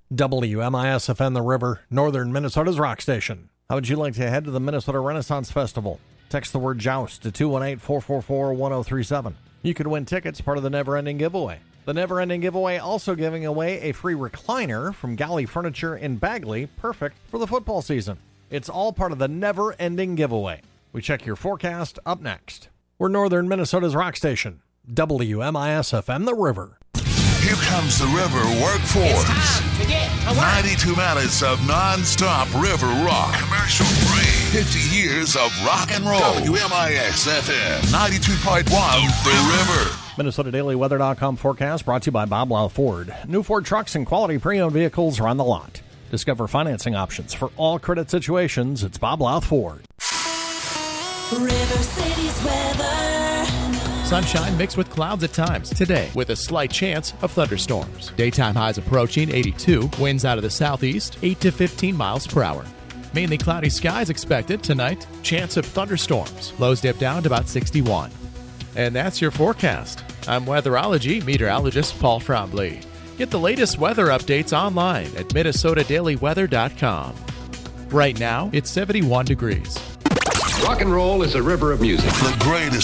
WMIS-FM The River, northern Minnesota's rock station. How would you like to head to the Minnesota Renaissance Festival? Text the word JOUST to 218-444-1037. You could win tickets, part of the Never Ending Giveaway. The Never Ending Giveaway also giving away a free recliner from Galley Furniture in Bagley, perfect for the football season. It's all part of the Never Ending Giveaway. We check your forecast up next. We're northern Minnesota's rock station, WMIS-FM The River. Here comes the River Workforce. 92 minutes of non-stop river rock. Commercial free. 50 years of rock and roll. WMIS-FM 92.1 The River. MinnesotaDailyWeather.com forecast brought to you by Bob Louth Ford. New Ford trucks and quality pre-owned vehicles are on the lot. Discover financing options for all credit situations. It's Bob Louth Ford. River City's weather. Sunshine mixed with clouds at times today with a slight chance of thunderstorms. Daytime highs approaching 82. Winds out of the southeast 8 to 15 miles per hour. Mainly cloudy skies expected tonight. Chance of thunderstorms. Lows dip down to about 61. And that's your forecast. I'm weatherology meteorologist Paul Trombley. Get the latest weather updates online at MinnesotaDailyWeather.com. Right now, it's 71 degrees. Rock and roll is a river of music. The greatest